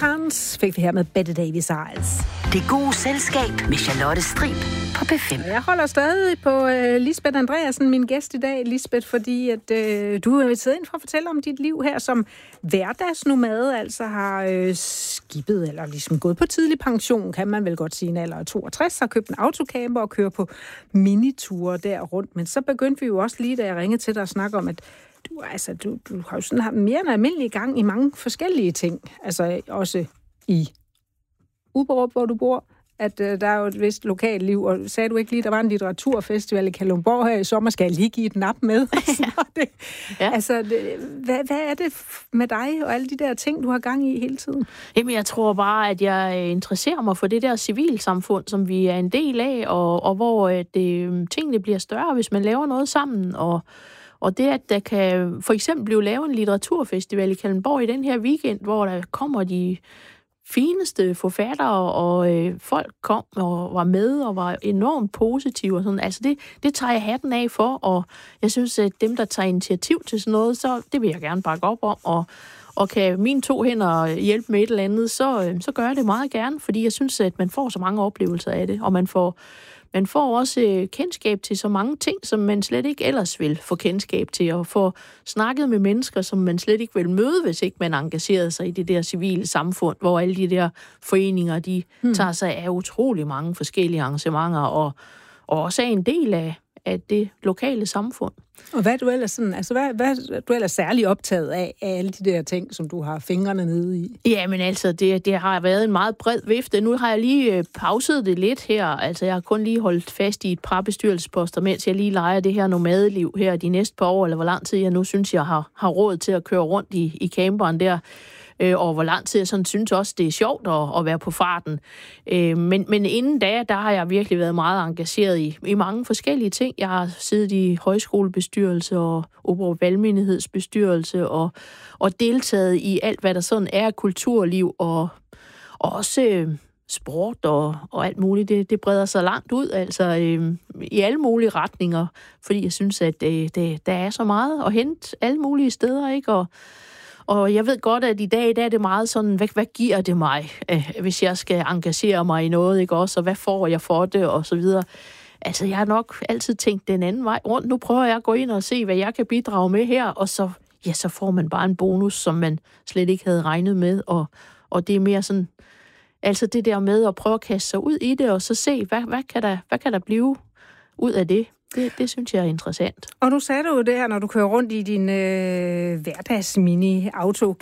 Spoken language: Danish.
Cans fik vi her med Bette Davis Eyes. Det gode selskab med Charlotte Strib på P5. Jeg holder stadig på Lisbeth Andreasen, min gæst i dag, Lisbeth, fordi at du er siddet ind for at fortælle om dit liv her som hverdagsnomade, altså har skibet eller ligesom gået på tidlig pension, kan man vel godt sige, en alder af 62, har købt en autocamper og kører på miniture der rundt. Men så begyndte vi jo også lige, da jeg ringede til dig og snakke om, at du har jo sådan haft mere end almindelig gang i mange forskellige ting. Altså også i Uberup, hvor du bor, at der er jo et vist lokalt liv, og sagde du ikke lige, der var en litteraturfestival i Kalundborg her i sommer, skal jeg lige give et nap med? Ja. Altså, hvad er det med dig og alle de der ting, du har gang i hele tiden? Jamen, jeg tror bare, at jeg interesserer mig for det der civilsamfund, som vi er en del af, og hvor tingene bliver større, hvis man laver noget sammen, og det, at der kan for eksempel blive lavet en litteraturfestival i Kalundborg i den her weekend, hvor der kommer de fineste forfattere, og folk kom og var med og var enormt positive. Og sådan. Altså det tager jeg hatten af for, og jeg synes, at dem, der tager initiativ til sådan noget, så det vil jeg gerne bakke op om, og kan mine 2 hænder hjælpe med et eller andet, så gør jeg det meget gerne, fordi jeg synes, at man får så mange oplevelser af det, og man får også kendskab til så mange ting, som man slet ikke ellers vil få kendskab til, og få snakket med mennesker, som man slet ikke vil møde, hvis ikke man engagerede sig i det der civile samfund, hvor alle de der foreninger, de tager sig af utrolig mange forskellige arrangementer, og også er en del af det lokale samfund. Og hvad er du ellers sådan, altså hvad er du ellers særlig optaget af alle de der ting, som du har fingrene nede i? Ja, men altså, det har været en meget bred vifte. Nu har jeg lige pauset det lidt her. Altså, jeg har kun lige holdt fast i et par bestyrelsesposter, mens jeg lige leger det her nomadeliv her de næste par år, eller hvor lang tid jeg nu synes, jeg har råd til at køre rundt i camperen der. Og hvor lang tid jeg sådan synes også, det er sjovt at være på farten. Men inden da, der har jeg virkelig været meget engageret i mange forskellige ting. Jeg har siddet i højskolebestyrelse og Uberup Valgmenighedsbestyrelse og deltaget i alt, hvad der sådan er kulturliv og også sport og alt muligt. Det breder sig langt ud, altså i alle mulige retninger, fordi jeg synes, at der er så meget at hente alle mulige steder, ikke? Og jeg ved godt, at i dag der er det meget sådan, hvad giver det mig, hvis jeg skal engagere mig i noget, ikke også? Og hvad får jeg for det, og så videre. Altså, jeg har nok altid tænkt den anden vej rundt. Nu prøver jeg at gå ind og se, hvad jeg kan bidrage med her, og så får man bare en bonus, som man slet ikke havde regnet med. Og det er mere sådan, altså det der med at prøve at kaste sig ud i det, og så se, hvad kan der blive ud af det. Det synes jeg er interessant. Og nu sagde du jo det her, når du kører rundt i din hverdagsmini-auto